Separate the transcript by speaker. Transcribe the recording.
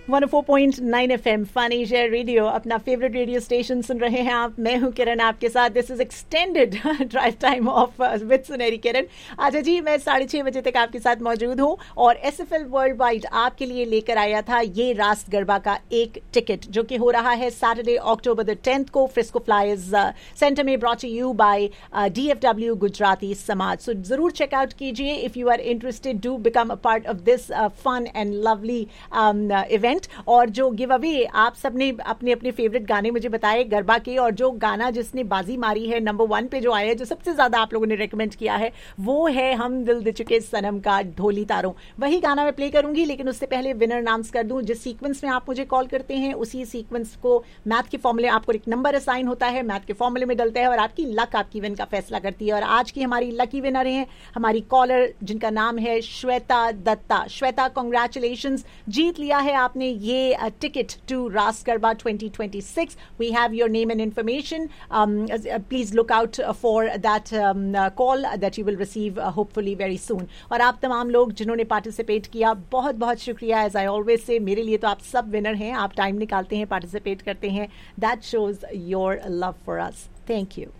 Speaker 1: 104.9 FM fun Asia radio, अपना favourite radio station सुन रहे हैं आप। मैं हूं किरण आपके साथ। This is extended drive time of with सुनहरी किरण। अच्छा जी, मैं 6:30 बजे तक आपके साथ मौजूद हूं और SFL वर्ल्ड वाइड आपके लिए लेकर आया था ये रास गरबा का एक टिकट, जो कि हो रहा है सैटरडे October the 10th को फ्रिस्को फ्लायर्स सेंटर में, brought to you bye DFW Gujarati समाज। सो जरूर चेकआउट कीजिए if you are interested, do become a part of this fun and lovely event. और जो गिव अवे, आप सबने अपने अपने फेवरेट गाने मुझे बताए गरबा के, और जो गाना जिसने बाजी मारी है, नंबर 1 पे जो आया है, जो सबसे ज्यादा आप लोगों ने रेकमेंड किया है, वो है हम दिल दे चुके सनम का ढोली तारों। वही गाना मैं प्ले करूंगी, लेकिन उससे पहले विनर अनाउंस कर दूं। जिस सीक्वेंस में आप मुझे कॉल करते हैं, उसी सीक्वेंस को मैथ के फॉर्मूले, आपको एक नंबर असाइन होता है, मैथ के फॉर्मूले में डलता है और आपकी लक आपकी विन का फैसला करती है। और आज की हमारी लकी विनर हैं हमारी कॉलर, जिनका नाम है श्वेता दत्ता। श्वेता, कॉन्ग्रेचुलेशंस, जीत लिया है आपने ये ticket to Ras Garba 2026. We have your name and information. Please look out for that call that you will receive hopefully very soon. और आप तमाम लोग जिन्होंने पार्टिसिपेट किया, बहुत बहुत शुक्रिया। एज आई ऑलवेज से, मेरे लिए तो आप सब विनर हैं। आप टाइम निकालते हैं, पार्टिसिपेट करते हैं। That shows your love for us. Thank you.